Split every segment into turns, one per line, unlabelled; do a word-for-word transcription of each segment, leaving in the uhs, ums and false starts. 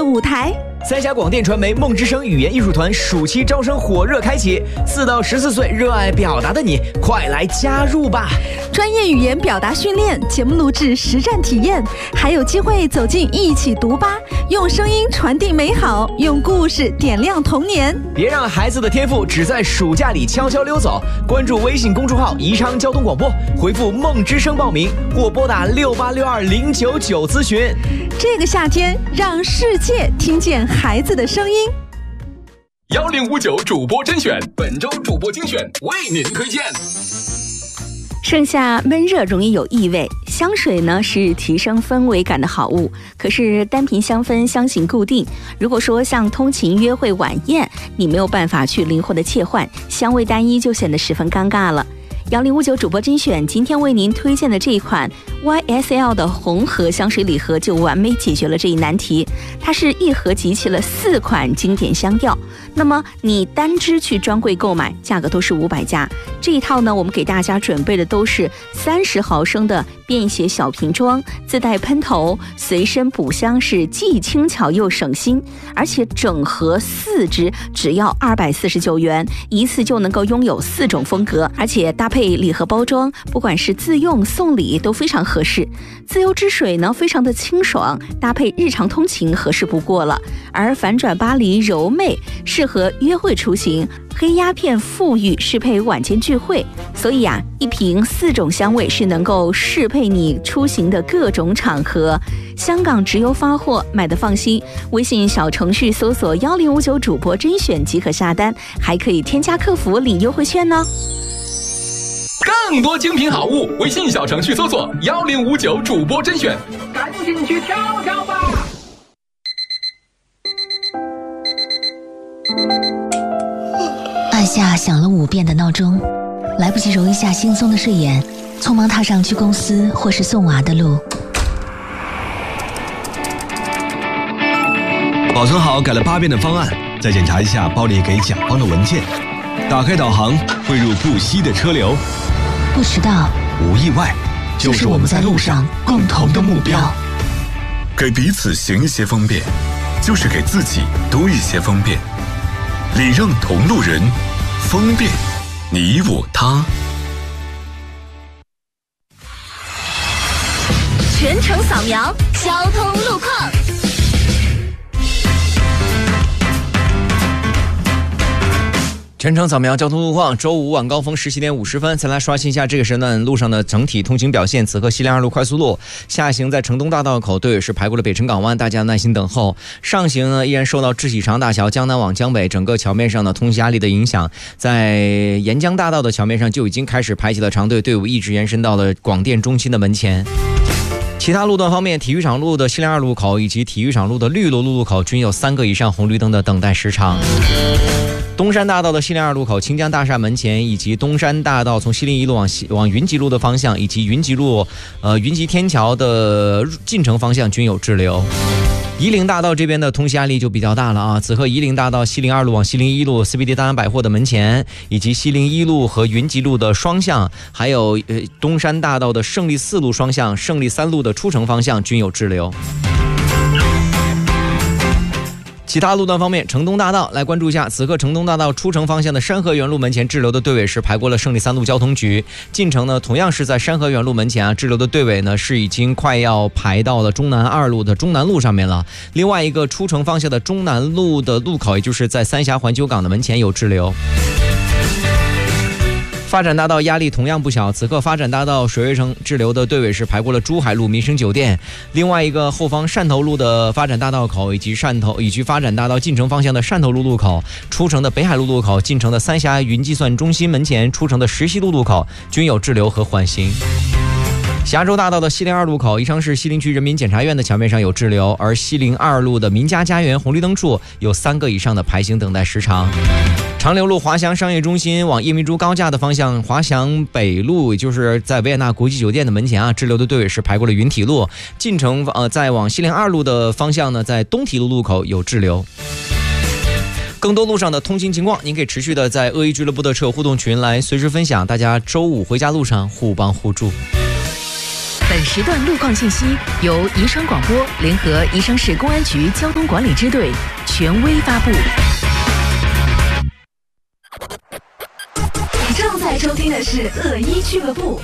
舞台。
三峡广电传媒梦之声语言艺术团暑期招生火热开启，四到十四岁热爱表达的你，快来加入吧！
专业语言表达训练、节目录制、实战体验，还有机会走进一起读吧，用声音传递美好，用故事点亮童年。
别让孩子的天赋只在暑假里悄悄溜走。关注微信公众号宜昌交通广播，回复梦之声报名，或拨打六八六二零九九咨询。
这个夏天，让世界听见孩子的声音。
幺零五九主播甄选，本周主播精选为您推荐。
盛夏闷热容易有异味，香水呢是提升氛围感的好物，可是单凭香氛相形固定。如果说像通勤、约会、晚宴，你没有办法去灵活的切换，香味单一就显得十分尴尬了。幺零五九主播甄选今天为您推荐的这一款 Y S L 的红盒香水礼盒就完美解决了这一难题。它是一盒集齐了四款经典香调，那么你单支去专柜购买，价格都是五百加。这一套呢，我们给大家准备的都是三十毫升的便携小瓶装，自带喷头，随身补香，是既轻巧又省心。而且整盒四支只要二百四十九元，一次就能够拥有四种风格，而且搭配礼盒包装，不管是自用送礼都非常合适。自由之水呢，非常的清爽，搭配日常通勤合适不过了。而反转巴黎柔媚适合约会出行，黑鸦片馥郁适配晚间聚会。所以啊，一瓶四种香味是能够适配你出行的各种场合。香港直邮发货，买的放心。微信小程序搜索幺零五九主播甄选即可下单，还可以添加客服领优惠券呢。
更多精品好物，微信小程序搜索幺零五九主播甄选，赶紧去挑挑吧！
按下响了五遍的闹钟，来不及揉一下惺忪的睡眼，匆忙踏上去公司或是送娃的路。
保存好改了八遍的方案，再检查一下包里给甲方的文件。打开导航，汇入不息的车流。
不迟到，
无意外，就是我们在路上共同的目标。
给彼此行一些方便，就是给自己多一些方便。礼让同路人，方便你我他。
全程扫描交通路况。
全程扫描交通路况，周五晚高峰十七点五十分，再来刷新一下这个时段路上的整体通行表现。此刻西陵二路快速路下行在城东大道口，队尾是排过了北辰港湾，大家耐心等候。上行呢依然受到智喜长大桥江南往江北整个桥面上的通行压力的影响，在沿江大道的桥面上就已经开始排起了长队，队伍一直延伸到了广电中心的门前。其他路段方面，体育场路的西陵二路口以及体育场路的绿路路口均有三个以上红绿灯的等待时长。东山大道的西陵二路口、清江大厦门前，以及东山大道从西陵一路往西往云集路的方向，以及云集路呃云集天桥的进城方向均有滞留。夷陵大道这边的通行压力就比较大了啊！此刻夷陵大道西陵二路往西陵一路 C B D 大安百货的门前，以及西陵一路和云集路的双向，还有呃东山大道的胜利四路双向、胜利三路的出城方向均有滞留。其他路段方面，城东大道来关注一下，此刻城东大道出城方向的山河园路门前滞留的队尾是排过了胜利三路交通局，进城呢同样是在山河园路门前啊，滞留的队尾呢是已经快要排到了中南二路的中南路上面了。另外一个出城方向的中南路的路口，也就是在三峡环球港的门前有滞留。发展大道压力同样不小，此刻发展大道水源城滞留的队尾是排过了珠海路民生酒店，另外一个后方汕头路的发展大道口以及汕头以及发展大道进城方向的汕头路路口，出城的北海路路口，进城的三峡云计算中心门前，出城的石溪路路口均有滞留和缓行。峡州大道的西陵二路口，宜昌市西陵区人民检察院的桥面上有滞留，而西陵二路的民家家园红绿灯处有三个以上的排行等待时长。长流路华翔商业中心往叶明珠高架的方向，华翔北路也就是在维也纳国际酒店的门前啊，滞留的队尾是排过了云体路，进城呃在往西陵二路的方向呢，在东体路路口有滞留。更多路上的通行情况，您可以持续的在恶意俱乐部的车友互动群来随时分享，大家周五回家路上互帮互助。
本时段路况信息由宜昌广播联合宜昌市公安局交通管理支队权威发布。
你正在收听的是恶一俱乐部。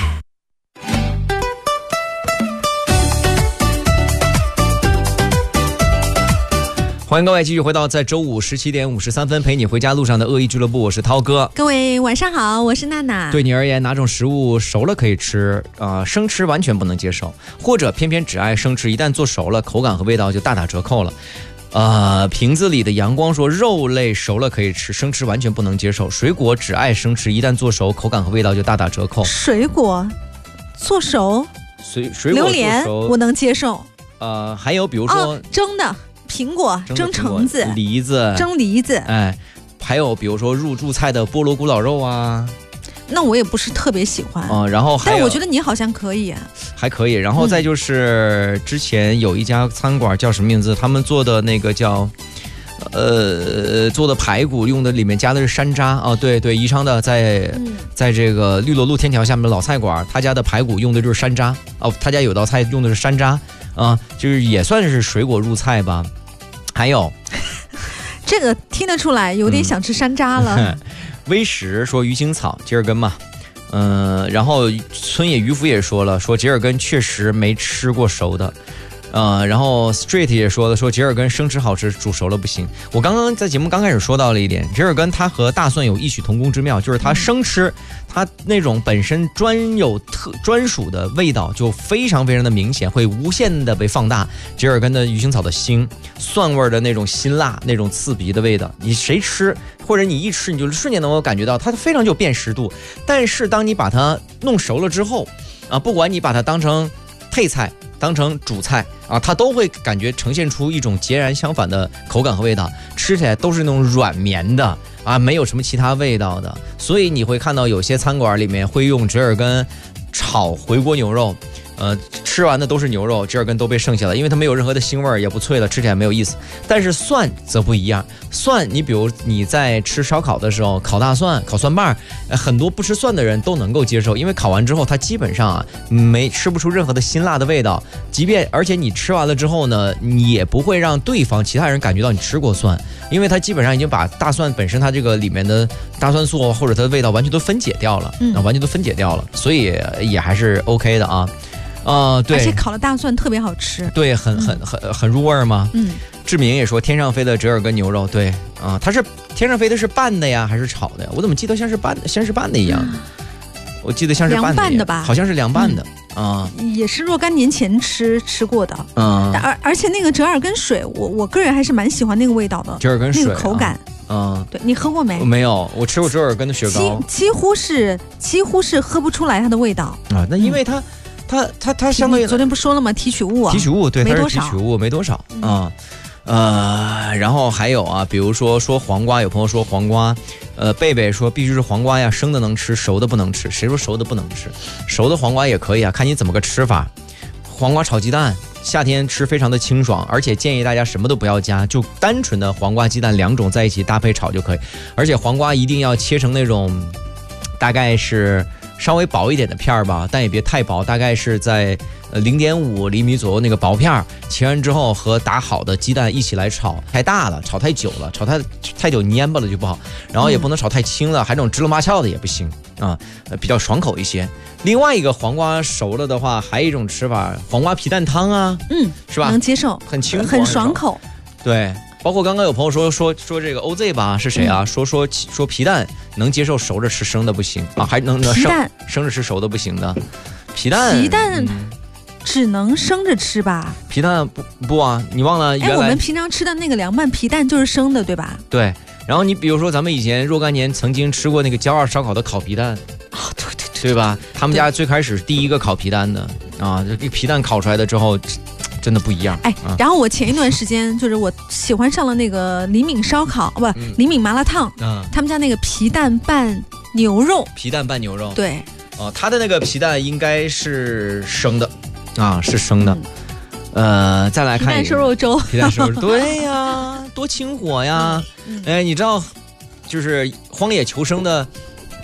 欢迎各位继续回到在周五十七点五十三分陪你回家路上的恶意俱乐部，我是涛哥。
各位晚上好，我是娜娜。
对你而言，哪种食物熟了可以吃啊、呃，生吃完全不能接受，或者偏偏只爱生吃，一旦做熟了，口感和味道就大打折扣了。呃，瓶子里的阳光说，肉类熟了可以吃，生吃完全不能接受。水果只爱生吃，一旦做熟，口感和味道就大打折扣。
水果做熟，
水水果
榴莲我能接受。
呃，还有比如说、
哦、蒸的。苹果蒸橙子，
梨子
蒸梨子，
哎，还有比如说入驻菜的菠萝古老肉啊，
那我也不是特别喜欢
啊、呃。然后还有，
但我觉得你好像可以、啊，
还可以。然后再就是、嗯、之前有一家餐馆叫什么名字？他们做的那个叫呃做的排骨用的里面加的是山楂啊、哦，对对，宜昌的在、嗯、在这个绿萝路天桥下面的老菜馆，他家的排骨用的就是山楂哦，他家有道菜用的是山楂啊，就是也算是水果入菜吧。还有，
这个听得出来有点想吃山楂了。
嗯、微石说鱼腥草、桔儿根嘛，嗯、呃，然后村野渔夫也说了，说桔儿根确实没吃过熟的。呃，然后 Street 也说了，说桔儿根生吃好吃，煮熟了不行。我刚刚在节目刚开始说到了一点，桔儿根它和大蒜有异曲同工之妙，就是它生吃，它那种本身专有特专属的味道就非常非常的明显，会无限的被放大。桔儿根的鱼腥草的腥，蒜味的那种辛辣，那种刺鼻的味道，你谁吃或者你一吃，你就瞬间能够感觉到它非常就辨识度。但是当你把它弄熟了之后，啊，不管你把它当成配菜，当成主菜啊，它都会感觉呈现出一种截然相反的口感和味道，吃起来都是那种软绵的啊，没有什么其他味道的。所以你会看到有些餐馆里面会用桔儿根炒回锅牛肉，呃，吃完的都是牛肉，桔儿根都被剩下了，因为它没有任何的腥味儿，也不脆了，吃起来没有意思。但是蒜则不一样，蒜你比如你在吃烧烤的时候，烤大蒜、烤蒜瓣，呃，很多不吃蒜的人都能够接受，因为烤完之后它基本上啊没吃不出任何的辛辣的味道，即便而且你吃完了之后呢，你也不会让对方其他人感觉到你吃过蒜，因为它基本上已经把大蒜本身它这个里面的大蒜素或者它的味道完全都分解掉了，嗯，完全都分解掉了，所以也还是 OK 的啊。啊、呃，对，
而且烤的大蒜特别好吃，
对，很很很很入味嘛。嗯，志明也说天上飞的折耳根牛肉，对啊、呃，它是天上飞的是拌的呀，还是炒的呀？我怎么记得像是拌，像是拌的一样？嗯、我记得像是拌的,
凉拌的吧，
好像是凉拌的啊、
嗯呃，也是若干年前吃吃过的。
嗯，
而而且那个折耳根水，我我个人还是蛮喜欢那个味道的，
折耳根水、啊、
那个口感。
嗯，
对，你喝过没？
没有，我吃过折耳根的雪糕，
几几乎是几乎是喝不出来它的味道
啊。那因为它。嗯它它它相对
昨天不说了吗？提取物啊，
提取物对，
没多
少，提取物没多少啊、嗯。呃，然后还有啊，比如说说黄瓜，有朋友说黄瓜，呃，贝贝说必须是黄瓜呀，生的能吃，熟的不能吃。谁说熟的不能吃？熟的黄瓜也可以啊，看你怎么个吃法。黄瓜炒鸡蛋，夏天吃非常的清爽，而且建议大家什么都不要加，就单纯的黄瓜鸡蛋两种在一起搭配炒就可以。而且黄瓜一定要切成那种，大概是。稍微薄一点的片儿吧，但也别太薄，大概是在呃零点五厘米左右那个薄片儿，切完之后和打好的鸡蛋一起来炒，太大了，炒太久了，炒太太久蔫巴了就不好，然后也不能炒太轻了，还这种支棱八翘的也不行啊，呃，比较爽口一些。另外一个黄瓜熟了的话，还有一种吃法，黄瓜皮蛋汤啊，
嗯，
是吧？
能接受，
很清
很爽口，
对。包括刚刚有朋友说说说这个 O Z 吧，是谁啊？嗯、说说说皮蛋能接受熟着吃，生的不行啊，还能能生生着吃，熟的不行的。皮蛋
皮蛋、嗯、只能生着吃吧？
皮蛋不不啊，你忘了原来
哎，我们平常吃的那个凉拌皮蛋就是生的，对吧？
对。然后你比如说咱们以前若干年曾经吃过那个焦二烧烤的烤皮蛋，
哦，对对对，
对吧？他们家最开始第一个烤皮蛋的啊，这个皮蛋烤出来的之后。真的不一样
哎、啊，然后我前一段时间就是我喜欢上了那个李敏烧烤，不，嗯、李敏麻辣烫，嗯，他们家那个皮蛋拌牛肉，
皮蛋拌牛肉，
对，
哦，他的那个皮蛋应该是生的，啊，是生的，嗯、呃，再来看
皮蛋瘦肉粥，
皮蛋瘦肉粥，对呀，多清火呀，嗯嗯、哎，你知道，就是《荒野求生》的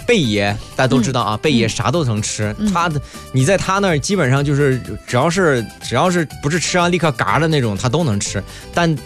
贝爷大家都知道啊，嗯、贝爷啥都能吃，嗯、他的你在他那儿基本上就是只要是只要是不是吃完立刻嘎的那种，他都能吃，但